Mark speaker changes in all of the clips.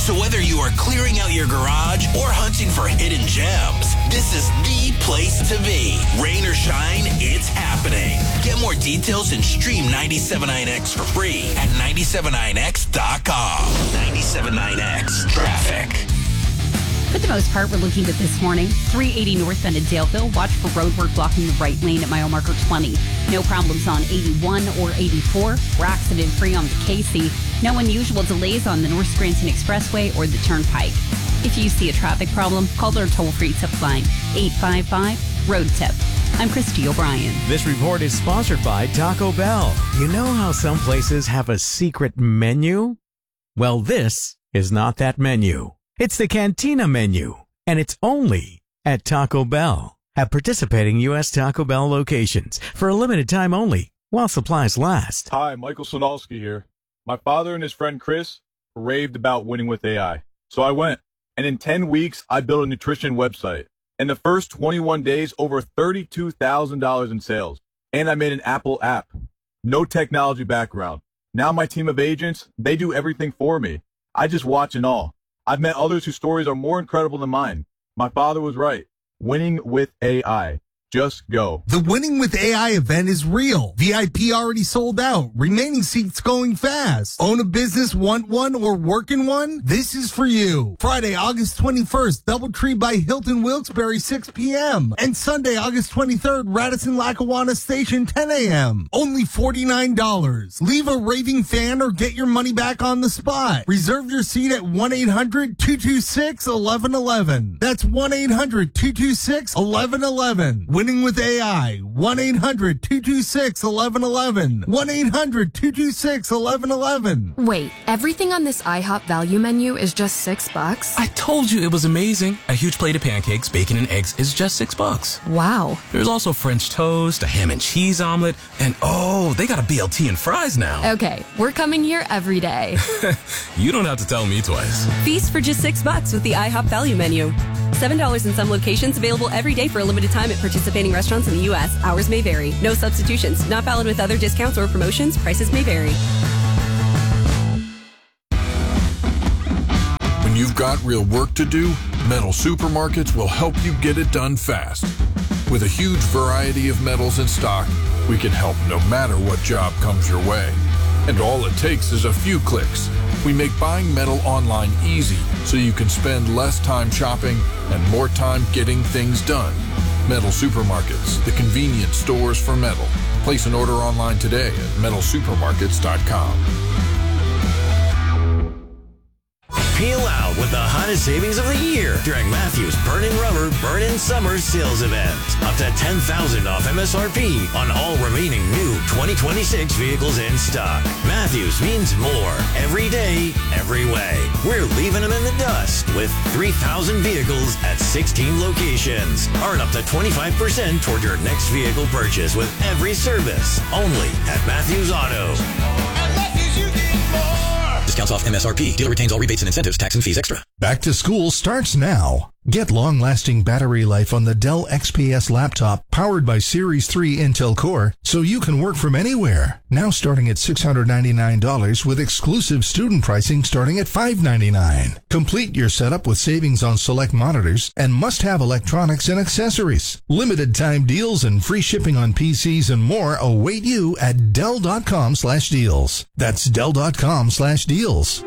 Speaker 1: So whether you are clearing out your garage or hunting for hidden gems, this is the place to be. Rain or shine, it's happening. Get more details and stream 97.9X for free at 979x.com. 97.9X Traffic.
Speaker 2: For the most part, we're looking at this morning. 380 northbound at Daleville. Watch for roadwork blocking the right lane at mile marker 20. No problems on 81 or 84. We're accident-free on the Casey. No unusual delays on the North Scranton Expressway or the Turnpike. If you see a traffic problem, call our toll-free tip line, 855-ROAD-TIP. I'm Christy O'Brien.
Speaker 3: This report is sponsored by Taco Bell. You know how some places have a secret menu? Well, this is not that menu. It's the Cantina menu, and it's only at Taco Bell. At participating U.S. Taco Bell locations for a limited time only, while supplies last.
Speaker 4: Hi, Michael Sonalski here. My father and his friend Chris raved about winning with AI. So I went, and in 10 weeks, I built a nutrition website. In the first 21 days, over $32,000 in sales. And I made an Apple app. No technology background. Now my team of agents, they do everything for me. I just watch and all. I've met others whose stories are more incredible than mine. My father was right. Winning with AI. Just go.
Speaker 5: The Winning with AI event is real. VIP already sold out. Remaining seats going fast. Own a business, want one, or work in one? This is for you. Friday, August 21st, Doubletree by Hilton Wilkes-Barre, 6 p.m. And Sunday, August 23rd, Radisson Lackawanna Station, 10 a.m. Only $49. Leave a raving fan or get your money back on the spot. Reserve your seat at 1-800-226-1111. That's 1-800-226-1111. Winning with AI. 1-800-226-1111. 1-800-226-1111.
Speaker 6: Wait, everything on this IHOP value menu is just $6?
Speaker 7: I told you it was amazing. A huge plate of pancakes, bacon, and eggs is just $6.
Speaker 6: Wow.
Speaker 7: There's also French toast, a ham and cheese omelet, and oh, they got a BLT and fries now.
Speaker 6: Okay, we're coming here every day.
Speaker 7: You don't have to tell me twice.
Speaker 8: Feast for just $6 with the IHOP value menu. $7 in some locations, available every day for a limited time at participating restaurants in the U.S. Hours may vary. No substitutions. Not valid with other discounts or promotions. Prices may vary.
Speaker 9: When you've got real work to do, Metal Supermarkets will help you get it done fast. With a huge variety of metals in stock, we can help no matter what job comes your way. And all it takes is a few clicks. We make buying metal online easy so you can spend less time shopping and more time getting things done. Metal Supermarkets, the convenience stores for metal. Place an order online today at metalsupermarkets.com.
Speaker 10: Peel out with the hottest savings of the year during Matthews Burn-In Rubber Burn-In Summer Sales Event. Up to $10,000 off MSRP on all remaining new 2026 vehicles in stock. Matthews means more every day, every way. We're leaving them in the dust with 3,000 vehicles at 16 locations. Earn up to 25% toward your next vehicle purchase with every service. Only at Matthews Auto.
Speaker 11: At Matthews, you get more.
Speaker 10: Discounts off MSRP. Dealer retains all rebates and incentives, tax and fees extra.
Speaker 12: Back to school starts now. Get long-lasting battery life on the Dell XPS laptop powered by Series 3 Intel Core so you can work from anywhere. Now starting at $699 with exclusive student pricing starting at $599. Complete your setup with savings on select monitors and must-have electronics and accessories. Limited time deals and free shipping on PCs and more await you at Dell.com/deals. That's Dell.com/deals.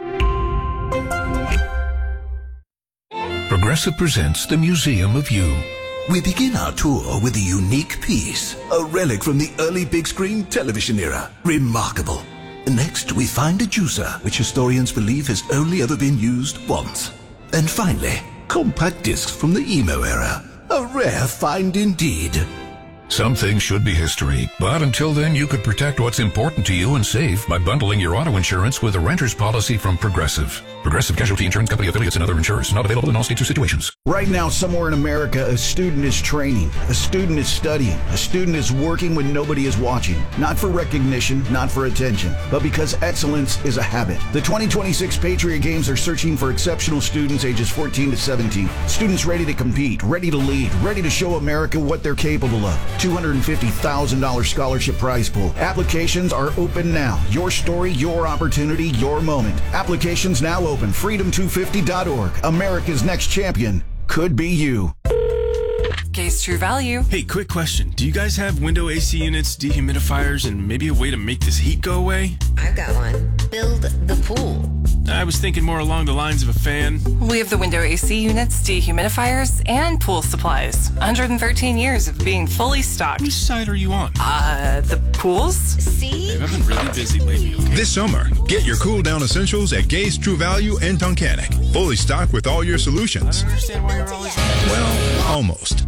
Speaker 13: Progressive presents the Museum of You.
Speaker 14: We begin our tour with a unique piece, a relic from the early big screen television era. Remarkable. Next, we find a juicer, which historians believe has only ever been used once. And finally, compact discs from the emo era. A rare find indeed.
Speaker 13: Some things should be history, but until then you could protect what's important to you and save by bundling your auto insurance with a renter's policy from Progressive. Progressive Casualty Insurance Company affiliates and other insurers. Not available in all states or situations.
Speaker 15: Right now, somewhere in America, a student is training, a student is studying, a student is working when nobody is watching. Not for recognition, not for attention, but because excellence is a habit. The 2026 Patriot Games are searching for exceptional students ages 14 to 17. Students ready to compete, ready to lead, ready to show America what they're capable of. $250,000 scholarship prize pool. Applications are open now. Your story, your opportunity, your moment. Applications now open. Freedom250.org. America's next champion could be you.
Speaker 16: Case True Value.
Speaker 17: Hey, quick question. Do you guys have window AC units, dehumidifiers, and maybe a way to make this heat go away?
Speaker 18: I've got one. Build the pool.
Speaker 17: I was thinking more along the lines of a fan.
Speaker 16: We have the window AC units, dehumidifiers, and pool supplies. 113 years of being fully stocked.
Speaker 17: Whose side are you on?
Speaker 16: The pools?
Speaker 18: See?
Speaker 17: I've been really busy lately.
Speaker 19: This summer, get your cool down essentials at Gay's True Value in Tunkhannock. Fully stocked with all your solutions.
Speaker 17: I don't understand why you're always...
Speaker 19: Well, almost.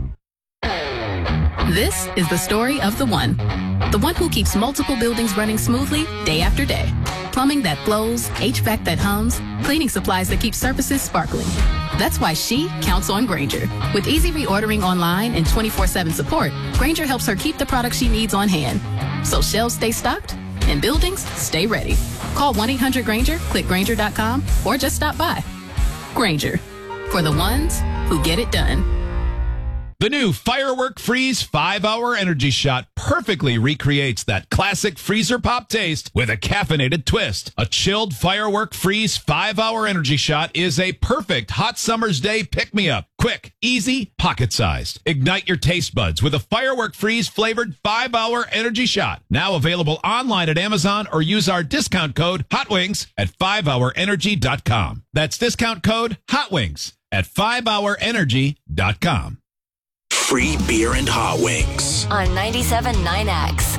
Speaker 20: This is the story of the one who keeps multiple buildings running smoothly day after day. Plumbing that flows, HVAC that hums, cleaning supplies that keep surfaces sparkling. That's why she counts on Grainger. With easy reordering online and 24/7 support, Grainger helps her keep the products she needs on hand. So shelves stay stocked and buildings stay ready. Call 1-800-GRAINGER, click Grainger.com, or just stop by. Grainger, for the ones who get it done.
Speaker 21: The new Firework Freeze 5-Hour Energy Shot perfectly recreates that classic freezer pop taste with a caffeinated twist. A chilled Firework Freeze 5-Hour Energy Shot is a perfect hot summer's day pick-me-up. Quick, easy, pocket-sized. Ignite your taste buds with a Firework Freeze flavored 5-Hour Energy Shot. Now available online at Amazon or use our discount code HOTWINGS at 5hourenergy.com. That's discount code HOTWINGS at 5hourenergy.com.
Speaker 1: Free beer and hot wings.
Speaker 18: On 97.9X.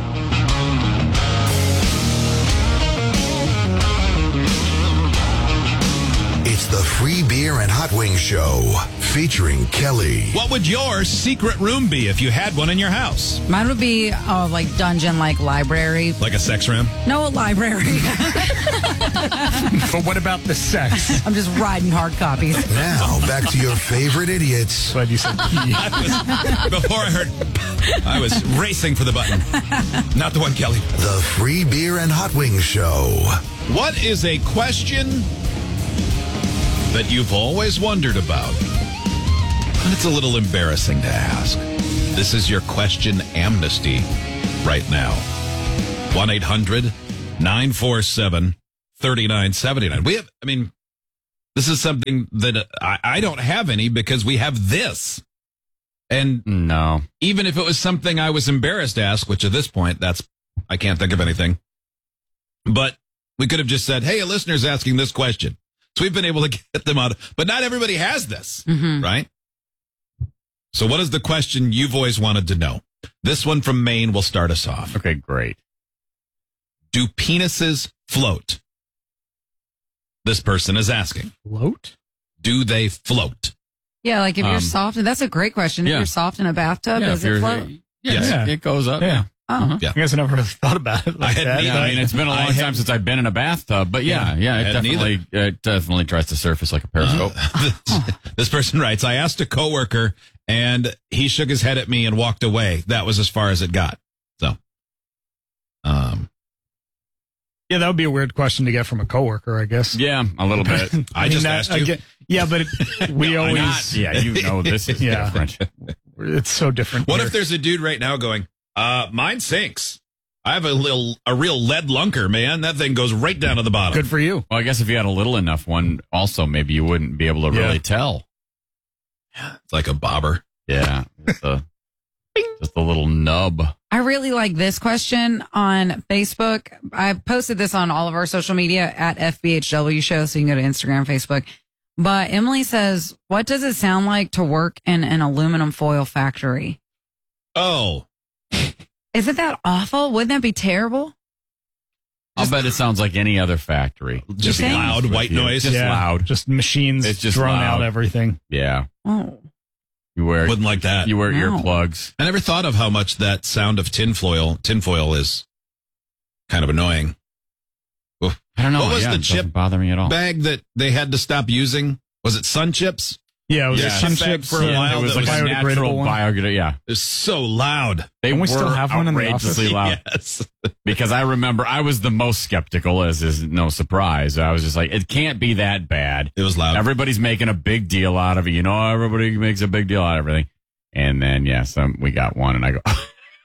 Speaker 22: It's the Free Beer and Hot Wings Show, featuring Kelly.
Speaker 21: What would your secret room be if you had one in your house?
Speaker 23: Mine would be like dungeon-like library.
Speaker 21: Like a sex room?
Speaker 23: No, a library.
Speaker 24: But what about the sex?
Speaker 23: I'm just riding hard copies.
Speaker 22: Now, back to your favorite idiots.
Speaker 24: Glad you said
Speaker 21: Before I heard, I was racing for the button. Not the one, Kelly.
Speaker 22: The Free Beer and Hot Wings Show.
Speaker 21: What is a question that you've always wondered about, but it's a little embarrassing to ask? This is your question amnesty right now. 1-800-947-3979. This is something that I don't have any because we have this. And
Speaker 25: no,
Speaker 21: even if it was something I was embarrassed to ask, which at this point, I can't think of anything. But we could have just said, hey, a listener's asking this question. So we've been able to get them out. But not everybody has this, right? So what is the question you've always wanted to know? This one from Maine will start us off.
Speaker 25: Okay, great.
Speaker 21: Do penises float? This person is asking.
Speaker 24: Float?
Speaker 21: Do they float?
Speaker 23: Yeah, like if you're soft, and that's a great question. If you're soft in a bathtub, does it float?
Speaker 25: Yes, it goes up.
Speaker 24: Yeah.
Speaker 23: Oh.
Speaker 24: I guess I never really thought about it like that.
Speaker 25: I mean, it's been a long time since I've been in a bathtub, but it definitely tries to surface like a periscope.
Speaker 21: This person writes, I asked a coworker and he shook his head at me and walked away. That was as far as it got. So,
Speaker 24: yeah, that would be a weird question to get from a coworker, I guess.
Speaker 25: Yeah, a little bit.
Speaker 21: I just asked you.
Speaker 24: Yeah, but we always.
Speaker 25: Yeah, you know this is different.
Speaker 24: It's so different.
Speaker 21: What if there's a dude right now going, mine sinks. I have a real lead lunker, man. That thing goes right down to the bottom.
Speaker 24: Good for you.
Speaker 25: Well, I guess if you had a little enough one, also maybe you wouldn't be able to really tell.
Speaker 21: It's like a bobber.
Speaker 25: Yeah, just a little nub.
Speaker 23: I really like this question on Facebook. I posted this on all of our social media at FBHW Show, so you can go to Instagram, Facebook. But Emily says, what does it sound like to work in an aluminum foil factory?
Speaker 21: Oh.
Speaker 23: Isn't that awful? Wouldn't that be terrible?
Speaker 25: I'll bet it sounds like any other factory.
Speaker 21: Just loud white noise.
Speaker 25: Just loud.
Speaker 24: Just machines
Speaker 25: it's just
Speaker 24: drone
Speaker 25: loud.
Speaker 24: out everything.
Speaker 25: Yeah.
Speaker 23: Oh.
Speaker 21: Wouldn't like that.
Speaker 25: You wear earplugs.
Speaker 21: I never thought of how much that sound of tinfoil is kind of annoying. Oof.
Speaker 25: I don't know.
Speaker 21: What was the
Speaker 25: it
Speaker 21: chip
Speaker 25: doesn't bother me at all.
Speaker 21: bag that they had to stop using? Was it Sun Chips?
Speaker 24: Yeah, it was
Speaker 21: Sun Chips for a while.
Speaker 25: It was like a natural biodegradable. Yeah,
Speaker 21: it's so loud.
Speaker 24: Don't we still have one in the office?
Speaker 25: Outrageously loud.
Speaker 21: Yes.
Speaker 25: Because I remember I was the most skeptical, as is no surprise. I was just like, it can't be that bad.
Speaker 21: It was loud.
Speaker 25: Everybody's making a big deal out of it. You know, everybody makes a big deal out of everything. And then, we got one, and I go,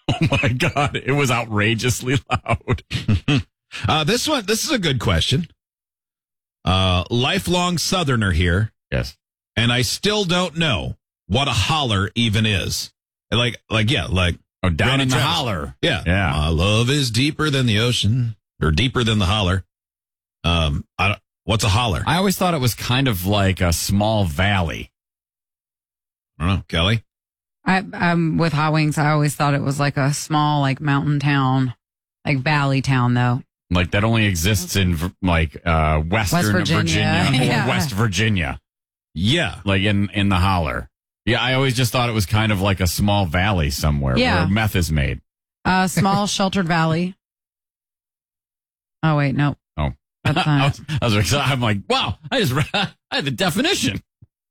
Speaker 25: Oh my God, it was outrageously loud.
Speaker 2: This is a good question. Lifelong Southerner here.
Speaker 25: Yes.
Speaker 2: And I still don't know what a holler even is. Like
Speaker 25: down
Speaker 2: Randy
Speaker 25: in the
Speaker 2: Travis.
Speaker 25: holler.
Speaker 2: Yeah.
Speaker 25: Yeah.
Speaker 2: My love is deeper than the ocean, or deeper than the holler. What's a holler?
Speaker 25: I always thought it was kind of like a small valley.
Speaker 2: I don't know, Kelly.
Speaker 23: I'm with Hot Wings. I always thought it was like a small, like mountain town, like valley town, though.
Speaker 25: Like that only exists in Western
Speaker 23: West
Speaker 25: Virginia,
Speaker 23: Virginia.
Speaker 25: or
Speaker 23: Yeah.
Speaker 25: West Virginia.
Speaker 2: Yeah.
Speaker 25: Like in the holler. Yeah, I always just thought it was kind of like a small valley somewhere
Speaker 23: Yeah.
Speaker 25: where meth is made.
Speaker 23: Small sheltered valley. Oh, wait, no.
Speaker 25: Oh.
Speaker 23: That's not.
Speaker 25: I'm like, wow, I had the definition.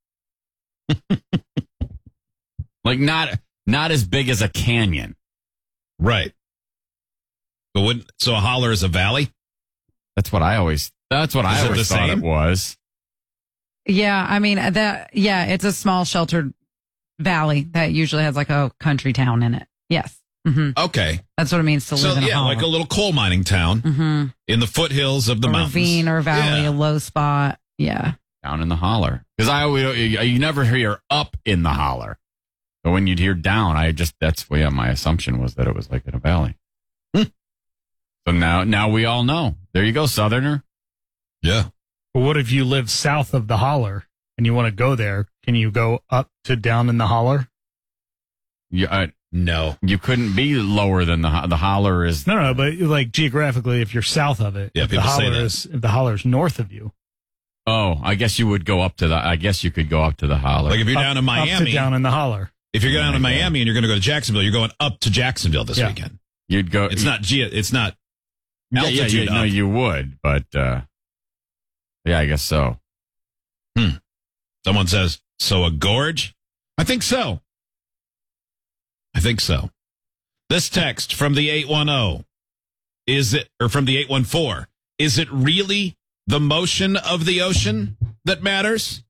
Speaker 25: Like not as big as a canyon.
Speaker 2: Right. But so a holler is a valley?
Speaker 25: That's what I always thought it was.
Speaker 23: Yeah, I mean, it's a small sheltered valley that usually has like a country town in it. Yes. Mm-hmm.
Speaker 2: Okay.
Speaker 23: That's what it means to live in a holler.
Speaker 2: like a little coal mining town in the foothills of the mountains.
Speaker 23: Ravine or valley, a low spot. Yeah.
Speaker 25: Down in the holler. Because you never hear up in the holler. But when you'd hear down, my assumption was that it was like in a valley. So now we all know. There you go, Southerner.
Speaker 2: Yeah.
Speaker 24: But what if you live south of the holler and you want to go there? Can you go up to down in the holler?
Speaker 2: No.
Speaker 25: You couldn't be lower than the holler is.
Speaker 24: No, but like geographically, if you're south of it, if the holler's north of you.
Speaker 25: Oh, I guess you would go up to I guess you could go up to the holler.
Speaker 2: Like if you're down in Miami.
Speaker 24: Up to down in the holler.
Speaker 2: If you're down in Miami and you're going to go to Jacksonville, you're going up to Jacksonville this weekend.
Speaker 25: You'd go.
Speaker 2: It's not altitude up.
Speaker 25: No, you would, but yeah, I guess so.
Speaker 2: Someone says, so a gorge? I think so. This text from the 810, from the 814, is it really the motion of the ocean that matters?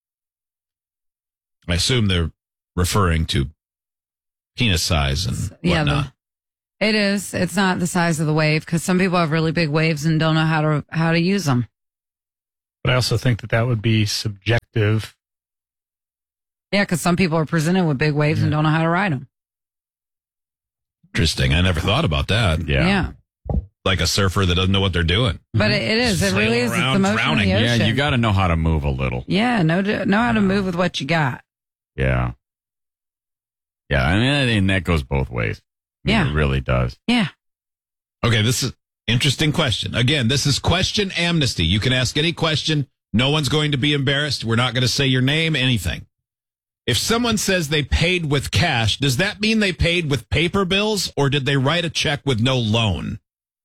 Speaker 2: I assume they're referring to penis size and whatnot.
Speaker 23: It is. It's not the size of the wave because some people have really big waves and don't know how to use them.
Speaker 24: But I also think that would be subjective.
Speaker 23: Yeah, because some people are presented with big waves and don't know how to ride them.
Speaker 2: Interesting. I never thought about that.
Speaker 23: Yeah.
Speaker 2: Like a surfer that doesn't know what they're doing.
Speaker 23: But it is. It really is. It's the motion of the ocean.
Speaker 25: Yeah, you got to know how to move a little.
Speaker 23: Yeah, know how to move with what you got.
Speaker 25: Yeah. Yeah, I mean, and that goes both ways.
Speaker 23: Yeah.
Speaker 25: It really does.
Speaker 23: Yeah.
Speaker 2: Okay, this is interesting question. Again, this is question amnesty. You can ask any question. No one's going to be embarrassed. We're not going to say your name, anything. If someone says they paid with cash, does that mean they paid with paper bills or did they write a check with no loan?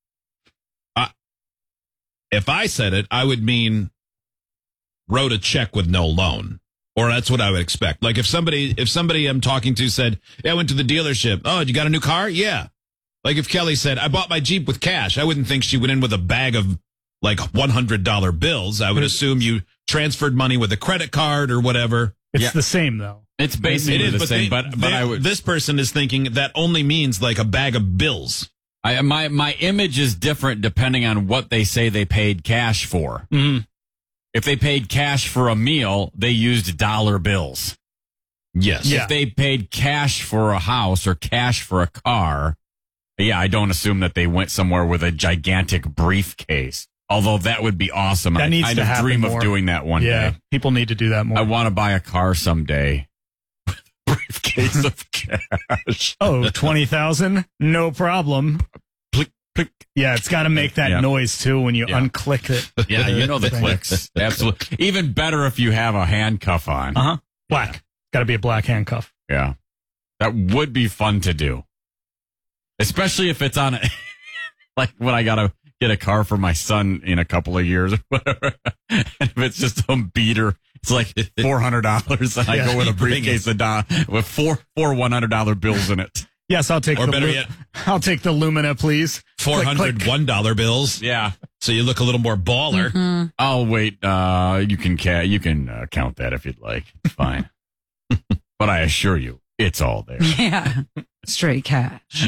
Speaker 2: If I said it, I would mean wrote a check with no loan. Or that's what I would expect. Like if somebody I'm talking to said, yeah, I went to the dealership. Oh, you got a new car? Yeah. Like if Kelly said, I bought my Jeep with cash, I wouldn't think she went in with a bag of like $100 bills. I would assume you transferred money with a credit card or whatever.
Speaker 24: It's the same though.
Speaker 25: It's basically the same, but I would.
Speaker 2: This person is thinking that only means like a bag of bills.
Speaker 25: My image is different depending on what they say they paid cash for.
Speaker 24: Mm-hmm.
Speaker 25: If they paid cash for a meal, they used dollar bills.
Speaker 2: Yes.
Speaker 25: If they paid cash for a house or cash for a car, yeah, I don't assume that they went somewhere with a gigantic briefcase. Although that would be awesome.
Speaker 24: That needs
Speaker 25: I
Speaker 24: to happen
Speaker 25: dream
Speaker 24: more.
Speaker 25: of doing that one day.
Speaker 24: People need to do that more.
Speaker 25: I want to buy a car someday. Briefcase of cash.
Speaker 24: Oh, 20,000? No problem.
Speaker 25: Click, click.
Speaker 24: Yeah, it's got to make that noise too when you unclick it.
Speaker 25: Yeah, you know the clicks. Absolutely. Even better if you have a handcuff on.
Speaker 24: Uh-huh. Black. Got to be a black handcuff.
Speaker 25: Yeah. That would be fun to do. Especially if it's on like when I got to get a car for my son in a couple of years or whatever. And if it's just some beater, it's like $400 and I go with a briefcase with four $100 bills in it.
Speaker 24: Yes, I'll take I'll take the Lumina, please.
Speaker 2: $401 bills.
Speaker 25: Yeah.
Speaker 2: So you look a little more baller.
Speaker 23: Mm-hmm.
Speaker 25: I'll wait. You can count that if you'd like. It's fine. But I assure you, It's all there.
Speaker 23: Yeah. Straight cash.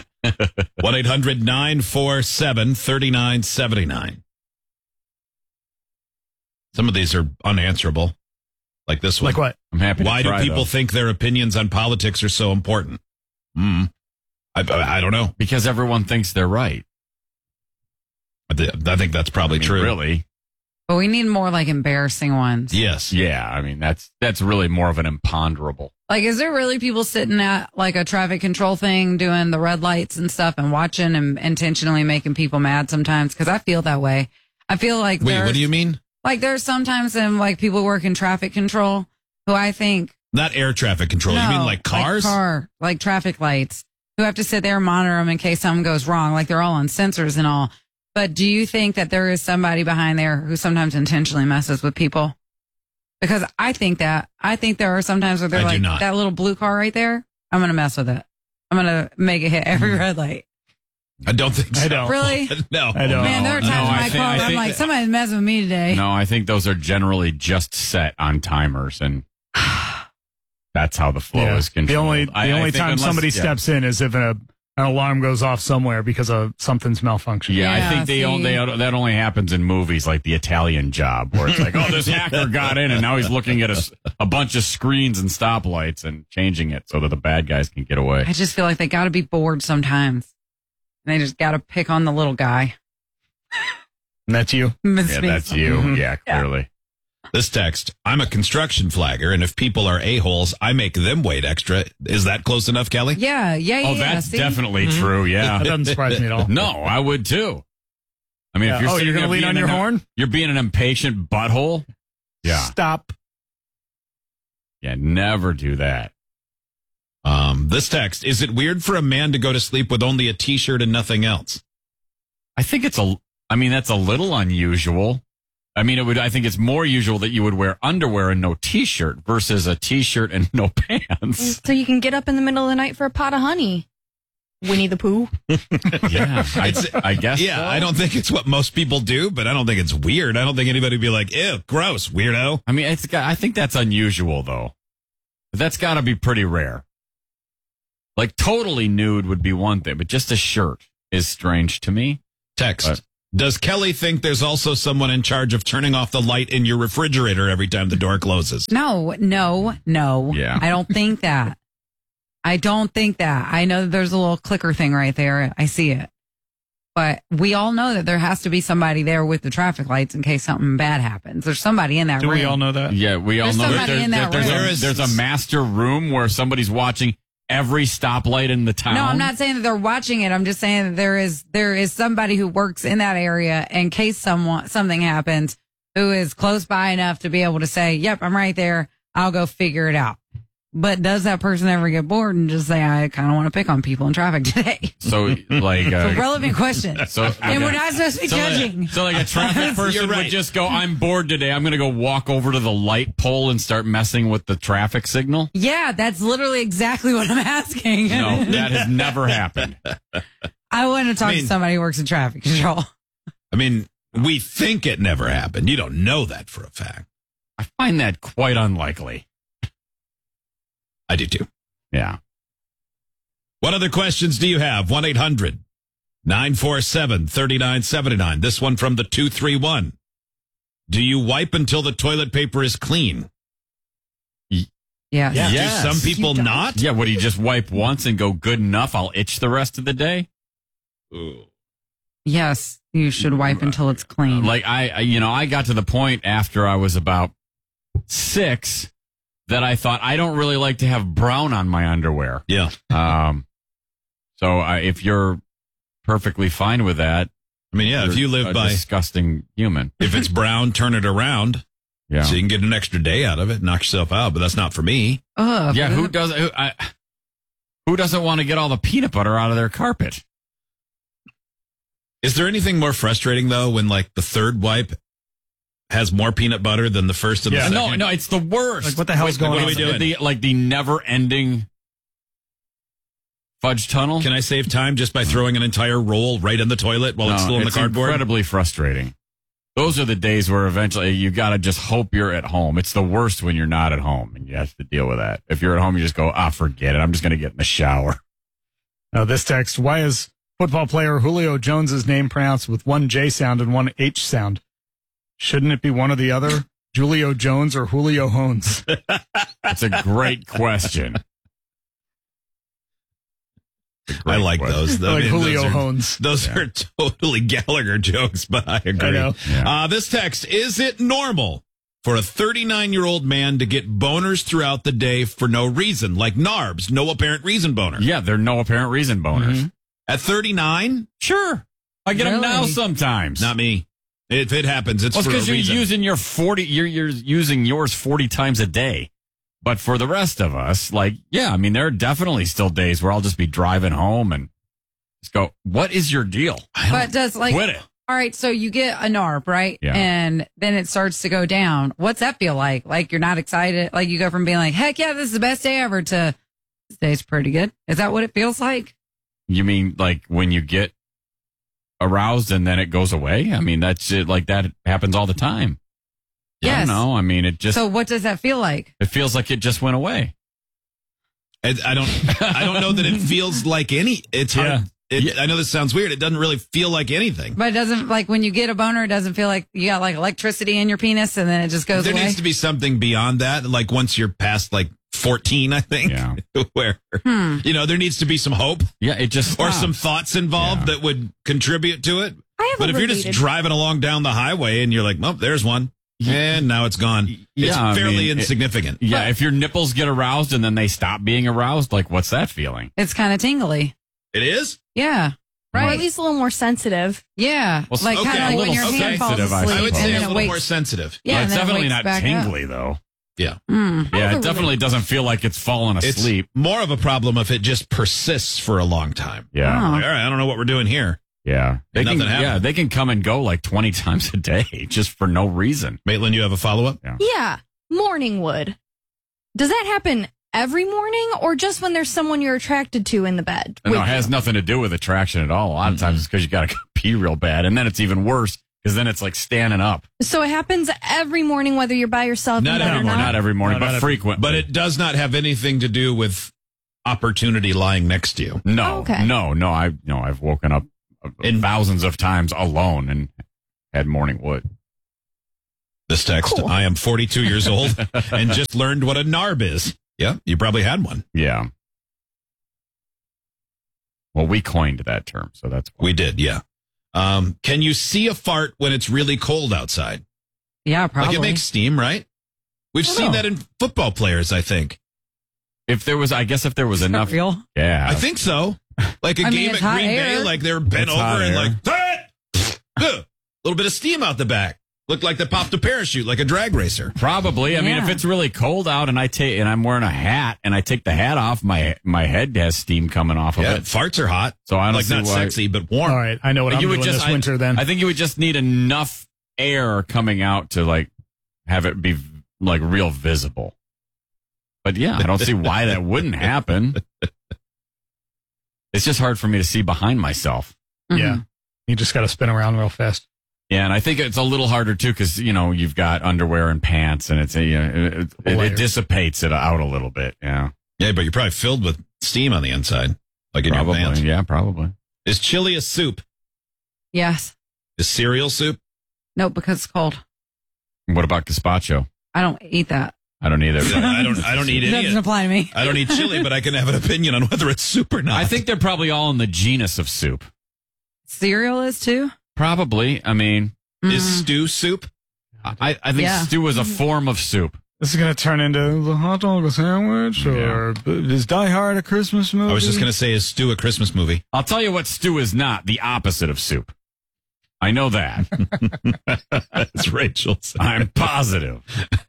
Speaker 2: 1-800-947-3979. Some of these are unanswerable. Like this one.
Speaker 24: Like what?
Speaker 25: I'm happy to
Speaker 2: Why
Speaker 25: try,
Speaker 2: do people
Speaker 25: though.
Speaker 2: think their opinions on politics are so important? I don't know.
Speaker 25: Because everyone thinks they're right.
Speaker 2: I think that's probably true.
Speaker 25: Really?
Speaker 23: But we need more like embarrassing ones.
Speaker 2: Yes.
Speaker 25: Yeah, I mean, that's really more of an imponderable.
Speaker 23: Like, is there really people sitting at like a traffic control thing doing the red lights and stuff and watching and intentionally making people mad sometimes? Because I feel that way. I feel like
Speaker 2: Wait, what do you mean?
Speaker 23: Like there's sometimes like people work in traffic control who I think
Speaker 2: Not air traffic control. You mean like cars?
Speaker 23: Like traffic lights who have to sit there and monitor them in case something goes wrong. Like they're all on sensors and all. But do you think that there is somebody behind there who sometimes intentionally messes with people? Because I think there are sometimes where they're like, that little blue car right there, I'm going to mess with it. I'm going to make it hit every red light.
Speaker 2: I don't think so.
Speaker 24: I don't.
Speaker 23: Really?
Speaker 2: No.
Speaker 24: I don't.
Speaker 23: Man, there are times in my car where I'm like, somebody's messing with me today.
Speaker 25: No, I think those are generally just set on timers, and that's how the flow is controlled.
Speaker 24: The only time somebody steps in is if an alarm goes off somewhere because of something's malfunctioning.
Speaker 25: Yeah, I think that only happens in movies like The Italian Job, where it's like, oh, this hacker got in and now he's looking at a bunch of screens and stoplights and changing it so that the bad guys can get away.
Speaker 23: I just feel like they got to be bored sometimes. And they just got to pick on the little guy.
Speaker 24: And that's you?
Speaker 25: That's you.
Speaker 23: Mm-hmm.
Speaker 25: Yeah, clearly.
Speaker 2: This text, I'm a construction flagger, and if people are a-holes, I make them wait extra. Is that close enough, Kelly?
Speaker 23: Yeah.
Speaker 25: Oh, that's definitely true, yeah.
Speaker 24: That doesn't surprise me at all.
Speaker 25: No, I would too. I mean, if you're
Speaker 24: you're going to lean on your horn?
Speaker 25: You're being an impatient butthole? Yeah.
Speaker 24: Stop.
Speaker 25: Yeah, never do that.
Speaker 2: This text, is it weird for a man to go to sleep with only a t-shirt and nothing else?
Speaker 25: I think that's a little unusual. I mean, I think it's more usual that you would wear underwear and no t-shirt versus a t-shirt and no pants.
Speaker 3: So you can get up in the middle of the night for a pot of honey. Winnie the Pooh.
Speaker 25: Yeah, I guess.
Speaker 2: Yeah,
Speaker 25: so.
Speaker 2: I don't think it's what most people do, but I don't think it's weird. I don't think anybody would be like, ew, gross, weirdo.
Speaker 25: I mean, I think that's unusual, though. But that's got to be pretty rare. Like, totally nude would be one thing, but just a shirt is strange to me.
Speaker 2: Text. Does Kelly think there's also someone in charge of turning off the light in your refrigerator every time the door closes?
Speaker 23: No.
Speaker 25: Yeah.
Speaker 23: I don't think that. I know that there's a little clicker thing right there. I see it. But we all know that there has to be somebody there with the traffic lights in case something bad happens. There's somebody in that room.
Speaker 24: Do we all know that?
Speaker 25: Yeah, we all know that there's a master room where somebody's watching every stoplight in the town.
Speaker 23: No, I'm not saying that they're watching it. I'm just saying that there is somebody who works in that area in case something happens who is close by enough to be able to say, yep, I'm right there. I'll go figure it out. But does that person ever get bored and just say, I kind of want to pick on people in traffic today?
Speaker 25: So, like...
Speaker 23: It's a relevant question. And we're not supposed to be judging.
Speaker 25: So, like a traffic person would just go, I'm bored today. I'm going to go walk over to the light pole and start messing with the traffic signal?
Speaker 23: Yeah, that's literally exactly what I'm asking.
Speaker 25: No, that has never happened.
Speaker 23: I want to talk to somebody who works in traffic control.
Speaker 2: I mean, we think it never happened. You don't know that for a fact.
Speaker 25: I find that quite unlikely.
Speaker 2: I do too.
Speaker 25: Yeah.
Speaker 2: What other questions do you have? 1-800-947-3979. This one from the 231. Do you wipe until the toilet paper is clean?
Speaker 23: Yeah.
Speaker 2: Do some people not?
Speaker 25: Yeah, would you just wipe once and go good enough? I'll itch the rest of the day?
Speaker 2: Ooh.
Speaker 23: Yes, you should wipe until it's clean.
Speaker 25: Like I got to the point after I was about 6 that I thought I don't really like to have brown on my underwear.
Speaker 2: Yeah.
Speaker 25: So if you're perfectly fine with that,
Speaker 2: I mean, yeah, if you live by
Speaker 25: disgusting human,
Speaker 2: if it's brown, turn it around.
Speaker 25: Yeah.
Speaker 2: So you can get an extra day out of it, knock yourself out. But that's not for me.
Speaker 25: Yeah. Who doesn't want to get all the peanut butter out of their carpet?
Speaker 2: Is there anything more frustrating though when like the third wipe has more peanut butter than the first and the second?
Speaker 25: No, it's the worst.
Speaker 24: Like, what the hell's going on?
Speaker 2: What are we doing?
Speaker 25: The never-ending fudge tunnel?
Speaker 2: Can I save time just by throwing an entire roll right in the toilet while it's still in the cardboard?
Speaker 25: Incredibly frustrating. Those are the days where eventually you got to just hope you're at home. It's the worst when you're not at home and you have to deal with that. If you're at home, you just go, forget it. I'm just going to get in the shower.
Speaker 24: Now, this text, why is football player Julio Jones's name pronounced with one J sound and one H sound? Shouldn't it be one or the other? Julio Jones or Julio Hones?
Speaker 25: That's a great question.
Speaker 2: I like those.
Speaker 24: I like Julio
Speaker 2: those are,
Speaker 24: Hones.
Speaker 2: Those are totally Gallagher jokes, but I agree.
Speaker 24: I know.
Speaker 2: Yeah. This text, is it normal for a 39-year-old man to get boners throughout the day for no reason? Like NARBs, no apparent reason boner.
Speaker 25: Yeah, they're no apparent reason boners.
Speaker 2: Mm-hmm. At 39?
Speaker 25: Sure. I get them now sometimes.
Speaker 2: Not me. If it happens, it's for a
Speaker 25: because
Speaker 2: reason.
Speaker 25: You're using your 40, you're using yours 40 times a day. But for the rest of us, there are definitely still days where I'll just be driving home and just go, what is your deal?
Speaker 23: But does
Speaker 25: quit it.
Speaker 23: All right, so you get a NARB, right?
Speaker 25: Yeah.
Speaker 23: And then it starts to go down. What's that feel like? Like you're not excited? Like you go from being like, heck yeah, this is the best day ever to this day's pretty good. Is that what it feels like?
Speaker 25: You mean like when you get aroused and then it goes away? I mean, that's it. Like that happens all the time.
Speaker 23: Yes.
Speaker 25: I don't know. I mean, it just.
Speaker 23: So what does that feel like?
Speaker 25: It feels like it just went away.
Speaker 2: I don't know that it feels like any. It's hard. I know this sounds weird. It doesn't really feel like anything.
Speaker 23: But it doesn't, like when you get a boner, it doesn't feel like you got like electricity in your penis and then it just goes away.
Speaker 2: There needs to be something beyond that. Like once you're past like 14, I think, where, there needs to be some hope.
Speaker 25: Yeah, it just
Speaker 2: or
Speaker 25: stops.
Speaker 2: some thoughts involved that would contribute to it. But if you're just driving along down the highway and you're like, oh, there's one. And now it's gone. It's fairly insignificant.
Speaker 25: If your nipples get aroused and then they stop being aroused, like what's that feeling?
Speaker 23: It's kind of tingly.
Speaker 2: It is?
Speaker 23: Yeah. Right.
Speaker 3: Or at least a little more sensitive.
Speaker 23: Yeah.
Speaker 25: Well,
Speaker 23: like kind of like when your hand falls asleep.
Speaker 2: I would say
Speaker 23: and
Speaker 2: a
Speaker 23: then
Speaker 2: little
Speaker 23: wakes.
Speaker 2: more sensitive.
Speaker 23: Yeah,
Speaker 25: it's
Speaker 23: and then
Speaker 25: definitely
Speaker 23: wakes
Speaker 25: not
Speaker 23: back
Speaker 25: tingly
Speaker 23: up.
Speaker 25: though.
Speaker 2: Yeah.
Speaker 25: Yeah, it definitely doesn't feel like it's fallen asleep.
Speaker 2: It's more of a problem if it just persists for a long time.
Speaker 25: Yeah.
Speaker 2: Like, all right, I don't know what we're doing here.
Speaker 25: Yeah. They
Speaker 2: Nothing
Speaker 25: can,
Speaker 2: happened.
Speaker 25: they can come and go like 20 times a day just for no reason.
Speaker 2: Maitland, you have a follow-up?
Speaker 3: Yeah. Morning wood. Does that happen every morning or just when there's someone you're attracted to in the bed?
Speaker 25: No, it has nothing to do with attraction at all. A lot of times it's because you got to pee real bad. And then it's even worse because then it's like standing up.
Speaker 3: So it happens every morning, whether you're by yourself
Speaker 2: Not
Speaker 3: in bed
Speaker 2: every
Speaker 3: or
Speaker 2: morning.
Speaker 3: not?
Speaker 25: Not every morning, but frequently.
Speaker 2: But it does not have anything to do with opportunity lying next to you.
Speaker 25: No,
Speaker 3: Oh, okay.
Speaker 25: no, I've woken up thousands of times alone and had morning wood.
Speaker 2: This text,
Speaker 3: Cool.
Speaker 2: I am 42 years old and just learned what a NARB is. Yeah, you probably had one.
Speaker 25: Yeah. Well, we coined that term, so that's why.
Speaker 2: We did, yeah. Can you see a fart when it's really cold outside?
Speaker 23: Yeah, probably.
Speaker 2: Like it makes steam, right? We've seen that in football players, I think.
Speaker 25: If there was enough.
Speaker 23: Real?
Speaker 25: Yeah.
Speaker 2: I think so. Like a
Speaker 23: I mean,
Speaker 2: game
Speaker 23: it's
Speaker 2: at
Speaker 23: hot
Speaker 2: Green
Speaker 23: air.
Speaker 2: Bay, like they were bent
Speaker 25: It's
Speaker 2: over
Speaker 25: hot
Speaker 2: and
Speaker 25: air.
Speaker 2: like, a little bit of steam out the back. Looked like they popped a parachute, like a drag racer.
Speaker 25: Probably. I mean, if it's really cold out and I'm wearing a hat and I take the hat off, my head has steam coming off of
Speaker 2: Yeah,
Speaker 25: it.
Speaker 2: farts are hot.
Speaker 25: So I don't
Speaker 2: Like
Speaker 25: see
Speaker 2: not
Speaker 25: why.
Speaker 2: sexy, but warm.
Speaker 24: All right, I know what I'm doing this winter then.
Speaker 25: I think you would just need enough air coming out to like have it be like real visible. But yeah, I don't see why that wouldn't happen. It's just hard for me to see behind myself.
Speaker 24: Yeah. You just got to spin around real fast.
Speaker 25: Yeah, and I think it's a little harder too because you've got underwear and pants, and it dissipates it out a little bit. Yeah,
Speaker 2: Yeah, but you're probably filled with steam on the inside, like in your
Speaker 25: probably.
Speaker 2: pants.
Speaker 25: Yeah, probably.
Speaker 2: Is chili a soup?
Speaker 23: Yes.
Speaker 2: Is cereal soup?
Speaker 23: No, because it's cold.
Speaker 25: What about gazpacho?
Speaker 23: I don't eat that.
Speaker 25: I don't either.
Speaker 2: I don't eat
Speaker 23: It
Speaker 2: any.
Speaker 23: doesn't apply to me.
Speaker 2: I don't eat chili, but I can have an opinion on whether it's soup or not.
Speaker 25: I think they're probably all in the genus of soup.
Speaker 23: Cereal is too?
Speaker 25: Probably. I mean,
Speaker 2: is stew soup?
Speaker 25: I think stew is a form of soup.
Speaker 24: This is going to turn into the hot dog sandwich, or is Die Hard a Christmas movie?
Speaker 2: I was just going to say, is stew a Christmas movie?
Speaker 25: I'll tell you what stew is not. The opposite of soup. I know that.
Speaker 2: It's Rachel.
Speaker 25: I'm positive.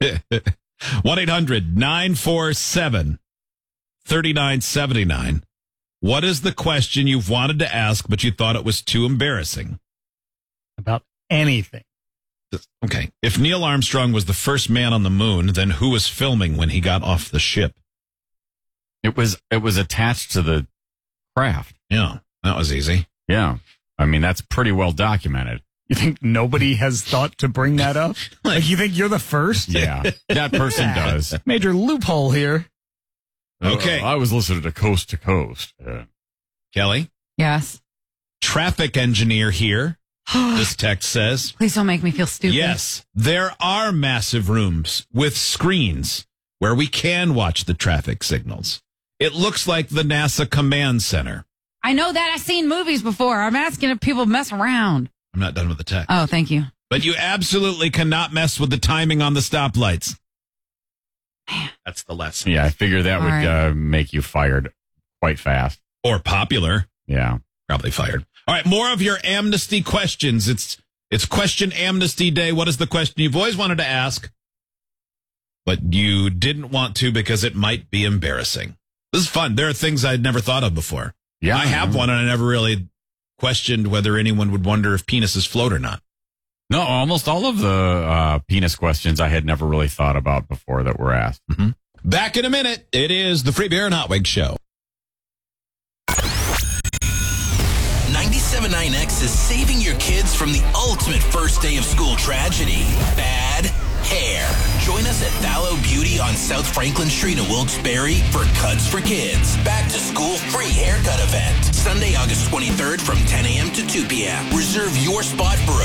Speaker 2: 1-800-947-3979. What is the question you've wanted to ask, but you thought it was too embarrassing?
Speaker 24: About anything.
Speaker 2: Okay. If Neil Armstrong was the first man on the moon, then who was filming when he got off the ship?
Speaker 25: It was attached to the craft.
Speaker 2: Yeah, that was easy.
Speaker 25: Yeah. I mean, that's pretty well documented.
Speaker 24: You think nobody has thought to bring that up? Like you think you're the first?
Speaker 25: Yeah, that person does.
Speaker 24: Major loophole here.
Speaker 2: Okay.
Speaker 25: I was listening to Coast to Coast. Yeah.
Speaker 2: Kelly?
Speaker 23: Yes.
Speaker 2: Traffic engineer here. This text says.
Speaker 23: Please don't make me feel stupid.
Speaker 2: Yes, there are massive rooms with screens where we can watch the traffic signals. It looks like the NASA command center.
Speaker 23: I know that. I've seen movies before. I'm asking if people mess around.
Speaker 2: I'm not done with the text.
Speaker 23: Oh, thank you.
Speaker 2: But you absolutely cannot mess with the timing on the stoplights. That's the lesson.
Speaker 25: Yeah, I figure that
Speaker 23: All
Speaker 25: would
Speaker 23: right.
Speaker 25: make you fired quite fast.
Speaker 2: Or popular.
Speaker 25: Yeah.
Speaker 2: Probably fired. All right, more of your amnesty questions. It's question amnesty day. What is the question you've always wanted to ask, but you didn't want to because it might be embarrassing? This is fun. There are things I'd never thought of before.
Speaker 25: Yeah.
Speaker 2: I have one, and I never really questioned whether anyone would wonder if penises float or not.
Speaker 25: No, almost all of the penis questions I had never really thought about before that were asked.
Speaker 2: Mm-hmm. Back in a minute. It is the Free Beer and Hot Wings Show.
Speaker 1: 97.9X is saving your kids from the ultimate first day of school tragedy. Bad hair. Join us at Thallow Beauty on South Franklin Street in Wilkes-Barre for Cuts for Kids. Back to school free haircut event. Sunday, August 23rd from 10 a.m. to 2 p.m. Reserve your spot for a